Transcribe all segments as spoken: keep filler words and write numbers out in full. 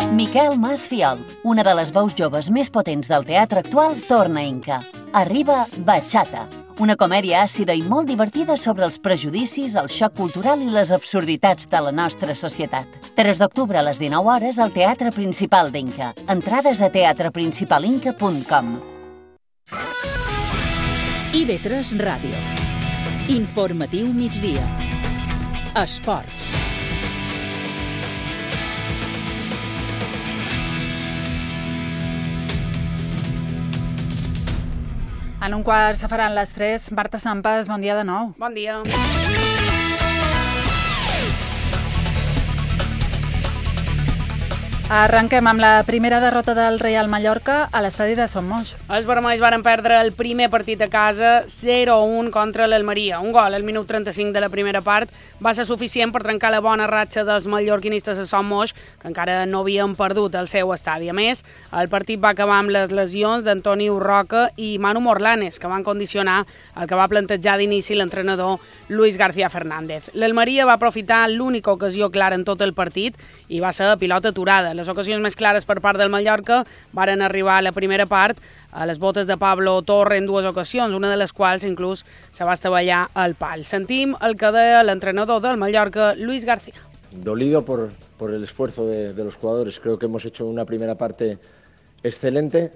Miquel Mas Fiol, una de les veus joves més potents del teatre actual, torna a Inca. Arriba Bachata, una comèdia àcida i molt divertida sobre els prejudicis, el xoc cultural i les absurditats de la nostra societat. tres d'octubre a les dinou hores al Teatre Principal d'Inca. Entrades a teatre principal inca punt com. I ve tres Ràdio. Informatiu migdia. Esports. En un quart se faran les tres. Marta Sampas, bon dia de nou. Bon dia. Arrenquem amb la primera derrota del Real Mallorca a l'estadi de Son Moix. Els vermells varen perdre el primer partit a casa zero a un contra l'Almeria. Un gol al minut trenta-cinc de la primera part va ser suficient per trencar la bona ratxa dels mallorquinistes a Son Moix, que encara no havien perdut el seu estadi. A més, el partit va acabar amb les lesions d'Antoni Urroca i Manu Morlanes, que van condicionar el que va plantejar d'inici l'entrenador Luis García Fernández. L'Almeria va aprofitar l'única ocasió clara en tot el partit i va ser pilota aturada. Les ocasions més clares per part del Mallorca varen arribar a la primera part a les botes de Pablo Torre en dues ocasions, una de les quals inclús se va estavellar al pal. Sentim el que deia l'entrenador del Mallorca, Luis García. Dolido por, por el esfuerzo de, de los jugadores. Creo que hemos hecho una primera parte excelente,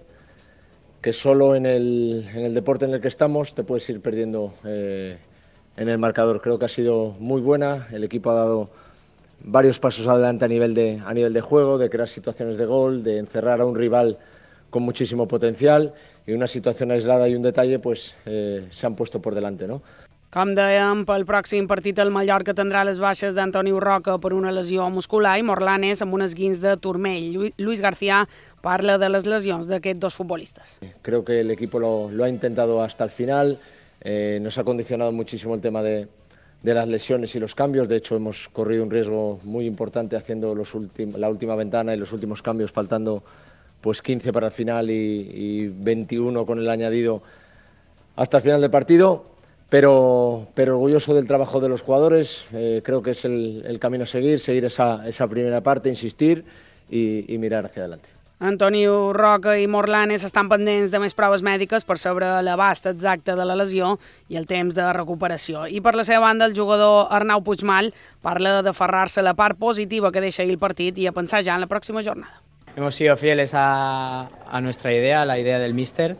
que solo en el, en el deporte en el que estamos te puedes ir perdiendo eh, en el marcador. Creo que ha sido muy buena, el equipo ha dado varios pasos adelante a nivel de, a nivel de juego, de crear situaciones de gol, de encerrar a un rival con muchísimo potencial, y una situación aislada y un detalle pues eh, se han puesto por delante, ¿no? Com dèiem, pel pròxim partit el Mallorca tindrà les baixes d'Antoni Urroca per una lesió muscular i Morlanes amb un esguins de turmell. Luis García parla de les lesions d'aquests dos futbolistas. Creo que el equipo lo, lo ha intentado hasta el final, eh, nos ha condicionado muchísimo el tema de de las lesiones y los cambios. De hecho, hemos corrido un riesgo muy importante haciendo los la última ventana y los últimos cambios, faltando pues quince para el final y, y veintiuno con el añadido hasta el final del partido. Pero, pero orgulloso del trabajo de los jugadores. Eh, creo que es el, el camino a seguir, seguir esa, esa primera parte, insistir y, y mirar hacia adelante. Antoni Urroca i Morlanes estan pendents de més proves mèdiques per saber l'abast exacte de la lesió i el temps de recuperació. I per la seva banda, el jugador Arnau Puigmal parla d'aferrar-se a la part positiva que deixa ahir el partit i a pensar ja en la pròxima jornada. Hemos sido fieles a, a nuestra idea, a la idea del míster,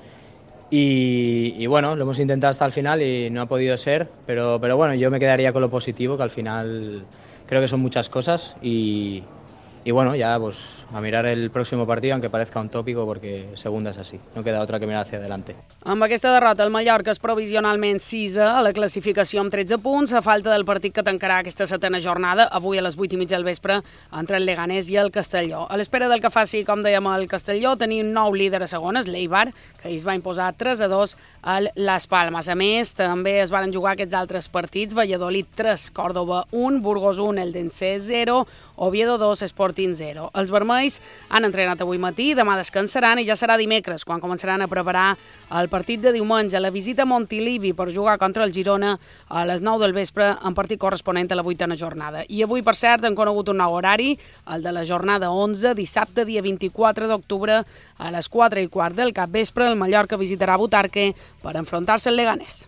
y, y bueno, lo hemos intentado hasta el final y no ha podido ser, pero, pero bueno, yo me quedaría con lo positivo, que al final creo que son muchas cosas y... Y bueno, ya pues a mirar el próximo partido, aunque parezca un tópico, porque segunda es así, no queda otra que mirar hacia adelante. Amb aquesta derrota, el Mallorca és provisionalment sisè a la classificació amb tretze punts, a falta del partit que tancarà aquesta setena jornada, avui a les vuit i mitja del vespre, entre el Leganés i el Castelló. A l'espera del que faci, com dèiem, el Castelló, tenia un nou líder a segones, l'Eibar, que es va imposar tres a dos al Las Palmas. A més, també es van jugar aquests altres partits, Valladolid tres, Córdoba un, Burgos un, Eldense zero, Oviedo dos, Sporting zero. Els vermells han entrenat avui matí, demà descansaran i ja serà dimecres, quan començaran a preparar el partit de diumenge, la visita a Montilivi per jugar contra el Girona a les nou del vespre, en partit corresponent a la vuitena jornada. I avui, per cert, han conegut un nou horari, el de la jornada onze, dissabte, dia vint-i-quatre d'octubre, a les quatre i quart del capvespre, el Mallorca visitarà Butarque per enfrontar-se al Leganés.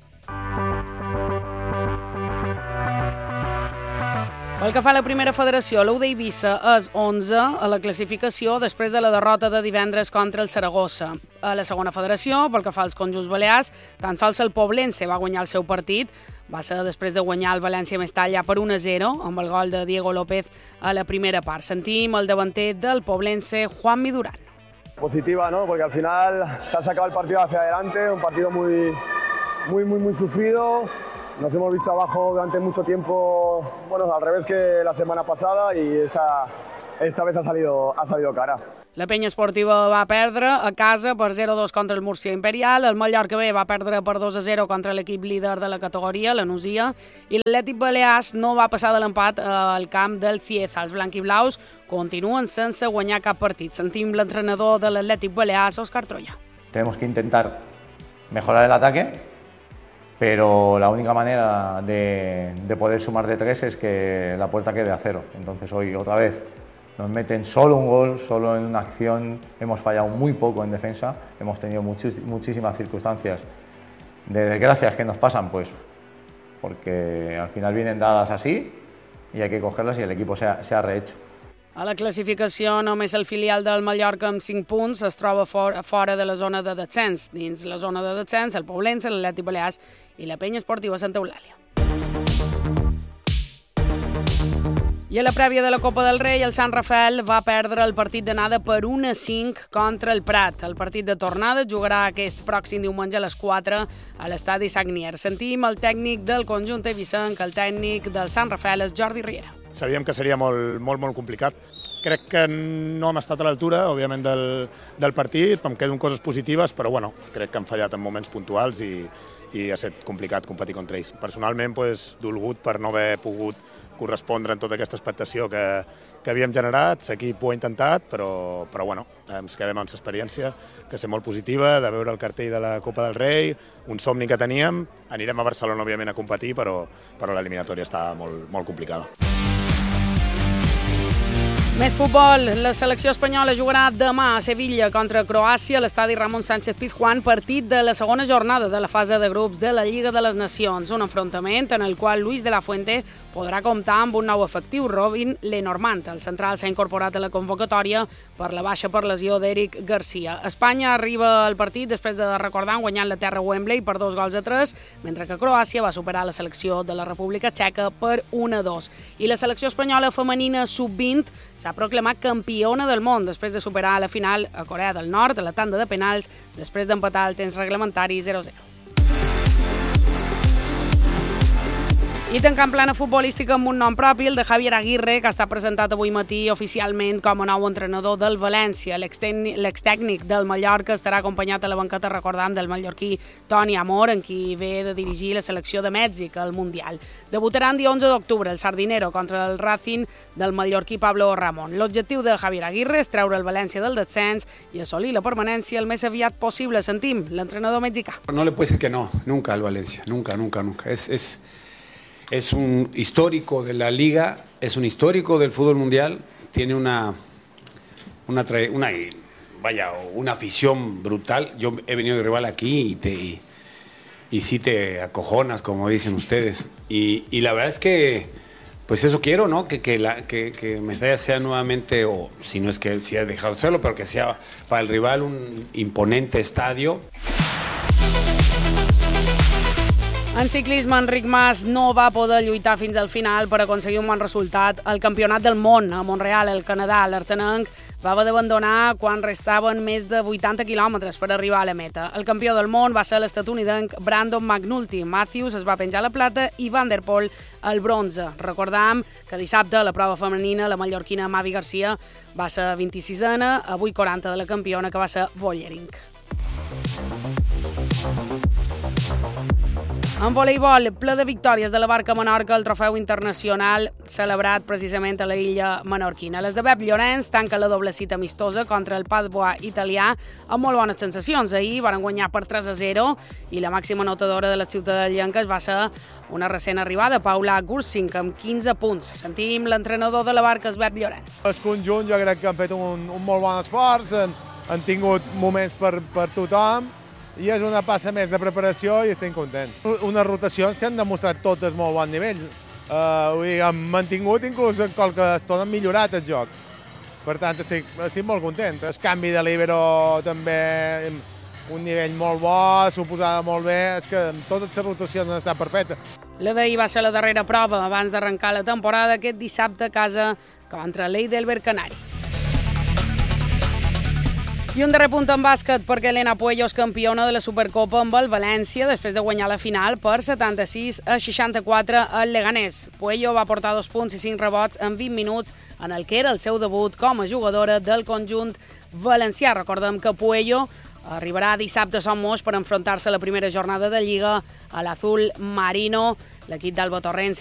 Pel que fa a la primera federació, l'U D Eivissa és onze a la classificació després de la derrota de divendres contra el Saragossa. A la segona federació, pel que fa als conjunts balears, tan sols el Poblense va guanyar el seu partit, va ser després de guanyar el València Mestalla per un a zero, amb el gol de Diego López a la primera part. Sentim el davanter del Poblense, Juanmi Durán. Positiva, ¿no? Porque al final se ha sacado el partido hacia adelante, un partido muy, muy, muy, muy sufrido. Nos hemos visto abajo durante mucho tiempo, bueno, al revés que la semana pasada, y esta, esta vez ha salido, ha salido cara. La penya esportiva va perdre a casa per zero a dos contra el Múrcia Imperial, el Mallorca B va perdre per dos a zero contra l'equip líder de la categoria, la Nusia, i l'Atlètic Balears no va passar de l'empat al camp del Cieza. Els blanquiblaus continuen sense guanyar cap partit. Sentim l'entrenador de l'Atlètic Balears, Òscar Troya. Tenemos que intentar mejorar el ataque, pero la única manera de, de poder sumar de tres es que la puerta quede a cero. Entonces hoy otra vez nos meten solo un gol, solo en una acción, hemos fallado muy poco en defensa, hemos tenido muchis, muchísimas circunstancias de desgracias que nos pasan, pues porque al final vienen dadas así y hay que cogerlas y el equipo se ha, se ha rehecho. A la classificació, només el filial del Mallorca amb cinc punts es troba for, fora de la zona de descens. Dins la zona de descens, el Poblense, l'Atlètic Balears i la Penya Esportiva Santa Eulàlia. I a la prèvia de la Copa del Rei, el Sant Rafael va perdre el partit d'anada per un a cinc contra el Prat. El partit de tornada jugarà aquest pròxim diumenge a les quatre a l'estadi Sagnier. Sentim el tècnic del conjunt eivissenc, el tècnic del Sant Rafael, és Jordi Riera. Sabíem que seria molt, molt, molt complicat. Crec que no hem estat a l'altura, òbviament, del, del partit. Em queden coses positives, però bueno, crec que hem fallat en moments puntuals i, i ha estat complicat competir contra ells. Personalment, pues, dolgut per no haver pogut correspondre en tota aquesta expectació que, que havíem generat. L'equip ho ha intentat, però, però bueno, ens quedem amb l'experiència, que és molt positiva, de veure el cartell de la Copa del Rei, un somni que teníem. Anirem a Barcelona, òbviament, a competir, però, però l'eliminatòria està molt, molt complicada. Més futbol. La selecció espanyola jugarà demà a Sevilla contra Croàcia a l'estadi Ramon Sánchez Pizjuán, partit de la segona jornada de la fase de grups de la Lliga de les Nacions. Un enfrontament en el qual Luis de la Fuente podrà comptar amb un nou efectiu. Robin Lenormand, el central, s'ha incorporat a la convocatòria per la baixa per lesió d'Eric Garcia. Espanya arriba al partit després de recordar guanyant la terra Wembley per dos gols a tres, mentre que Croàcia va superar la selecció de la República Txeca per un a dos. I la selecció espanyola femenina sub vint s'ha proclamat campiona del món després de superar a la final a Corea del Nord a la tanda de penals després d'empatar el temps reglamentari zero a zero. I tancant plana futbolística amb un nom propi, el de Javier Aguirre, que està presentat avui matí oficialment com a nou entrenador del València. L'extècnic del Mallorca estarà acompanyat a la banqueta, recordam, del mallorquí Toni Amor, en qui ve de dirigir la selecció de Mèxic al Mundial. Debutaran dia onze d'octubre el Sardinero contra el Racing del mallorquí Pablo Ramón. L'objectiu de Javier Aguirre és treure el València del descens i assolir la permanència el més aviat possible. Sentim l'entrenador mexicà. No le puede decir que no, nunca al Valencia, nunca, nunca, nunca. Es... es... Es un histórico de la liga, es un histórico del fútbol mundial, tiene una, una, una, vaya, una afición brutal. Yo he venido de rival aquí y, te, y, y sí te acojonas, como dicen ustedes. Y, y la verdad es que, pues eso quiero, ¿no? Que, que, la, que, que Mestalla sea nuevamente, o si no es que él sí ha dejado de serlo, pero que sea para el rival un imponente estadio. En ciclisme, Enric Mas no va poder lluitar fins al final per aconseguir un bon resultat al Campionat del Món a Montreal, al Canadà. L'artenenc va haver d'abandonar quan restaven més de vuitanta quilòmetres per arribar a la meta. El campió del món va ser l'estatunidenc Brandon McNulty. Matthews es va penjar la plata i Van der Poel el bronze. Recordam que dissabte a la prova femenina la mallorquina Mavi Garcia va ser vint-i-sisena, avui quaranta de la campiona, que va ser Vollering. En voleibol, ple de victòries de la Barca Menorca al trofeu internacional celebrat precisament a la illa menorquina. Les de Pep Llorenç tanca la doble cita amistosa contra el Padua italià amb molt bones sensacions. Ahir van guanyar per tres a zero i la màxima anotadora de les ciutadellenques va ser una recent arribada, Paula Gursink, amb quinze punts. Sentim l'entrenador de la Barca, Pep Llorenç. El conjunt jo crec que han fet un, un molt bon esforç, han, han tingut moments per, per tothom, i és una passa més de preparació i estem contents. Unes rotacions que han demostrat totes molt bon nivell. Uh, vull dir, han mantingut, inclús en qualque estona han millorat el joc. Per tant, estic, estic molt content. El canvi de líbero també, un nivell molt bo, suposada molt bé, és que totes les rotacions han estat perfectes. La d'ahir va ser la darrera prova abans d'arrencar la temporada aquest dissabte a casa contra l'Eidelberg Canari. I un darrer punt en bàsquet perquè Elena Puello és campiona de la Supercopa amb el València després de guanyar la final per setanta-sis a seixanta-quatre al Leganés. Puello va portar dos punts i cinc rebots en vint minuts en el que era el seu debut com a jugadora del conjunt valencià. Recordem que Puello arribarà dissabte a Somos per enfrontar-se a la primera jornada de Lliga a l'Azul Marino. L'equip d'Alba Torrent